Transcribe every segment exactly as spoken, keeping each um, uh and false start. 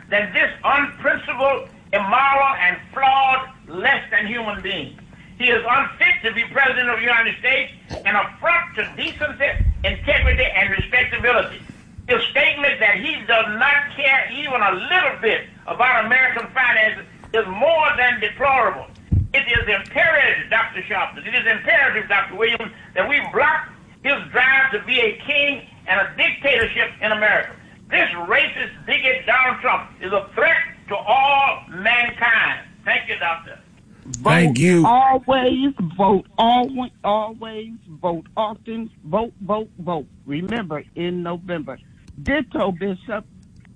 than this unprincipled, immoral, and flawed, less than human being. He is unfit to be president of the United States, an affront to decency, integrity, and respectability. His statement that he does not care even a little bit about American finances is more than deplorable. It is imperative, Doctor Sharpton, it is imperative, Doctor Williams, that we block his drive to be a king and a dictatorship in America. This racist bigot Donald Trump is a threat to all mankind. Thank you, Doctor. Vote Thank you. Always vote. Always, always vote. Often vote, vote, vote. Remember, in November. Ditto, Bishop.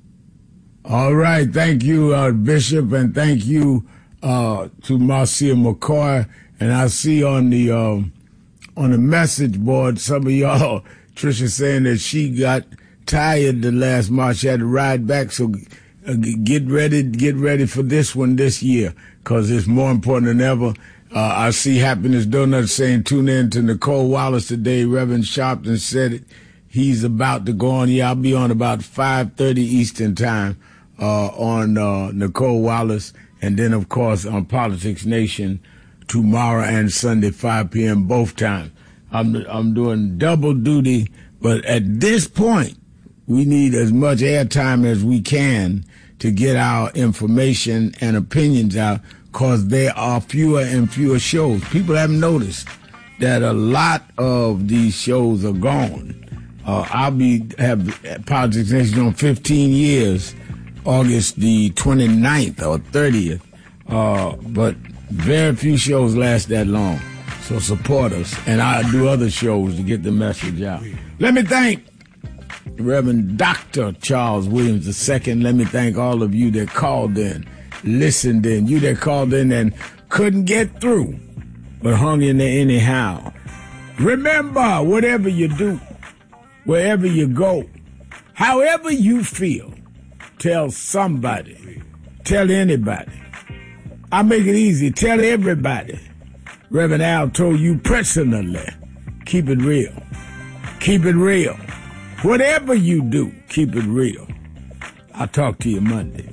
All right. Thank you, uh, Bishop, and thank you uh, to Marcia McCoy. And I see on the um, on the message board some of y'all, Tricia, saying that she got tired the last March. She had to ride back. So uh, get ready, get ready for this one this year, because it's more important than ever. Uh, I see Happiness Donut saying, tune in to Nicole Wallace today. Reverend Sharpton said it. He's about to go on. Yeah, I'll be on about five thirty Eastern time uh, on uh, Nicole Wallace. And then, of course, on Politics Nation tomorrow and Sunday, five p.m. both times. I'm, I'm doing double duty. But at this point, we need as much airtime as we can to get our information and opinions out, because there are fewer and fewer shows. People haven't noticed that a lot of these shows are gone. Uh, I'll be have Politics Nation on fifteen years, August the twenty-ninth or thirtieth. Uh, but very few shows last that long. So support us, and I'll do other shows to get the message out. Let me thank Reverend Doctor Charles Williams the Second. Let me thank all of you that called in, listened in, you that called in and couldn't get through, but hung in there anyhow. Remember, whatever you do, wherever you go, however you feel, tell somebody, tell anybody. I make it easy, tell everybody. Reverend Al told you personally, keep it real. Keep it real. Whatever you do, keep it real. I'll talk to you Monday.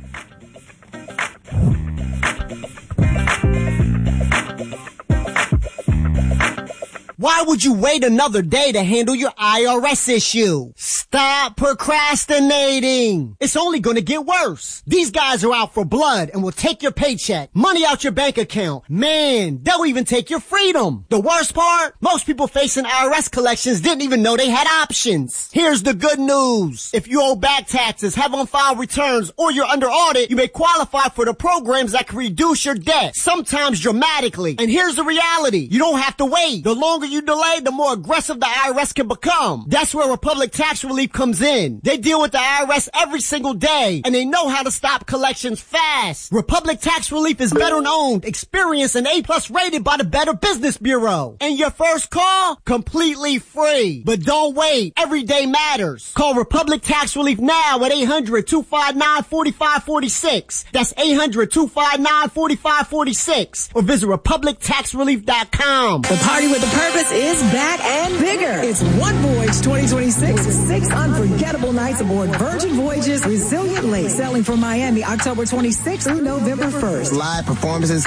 Why would you wait another day to handle your I R S issue? Stop procrastinating. It's only going to get worse. These guys are out for blood and will take your paycheck, money out your bank account. Man, they'll even take your freedom. The worst part? Most people facing I R S collections didn't even know they had options. Here's the good news. If you owe back taxes, have on-file returns, or you're under audit, you may qualify for the programs that can reduce your debt, sometimes dramatically. And here's the reality. You don't have to wait. The longer you delay, the more aggressive the I R S can become. That's where Republic Tax Relief comes in. They deal with the I R S every single day, and they know how to stop collections fast. Republic Tax Relief is veteran-owned, experienced, and A-plus rated by the Better Business Bureau. And your first call? Completely free. But don't wait. Every day matters. Call Republic Tax Relief now at eight hundred, two five nine, four five four six. That's eight hundred, two five nine, four five four six. Or visit republic tax relief dot com. The party with the purpose is back and bigger. It's One Voyage twenty twenty-six with six unforgettable nights aboard Virgin Voyages Resilient Lake, sailing from Miami October twenty-sixth through November first. Live performances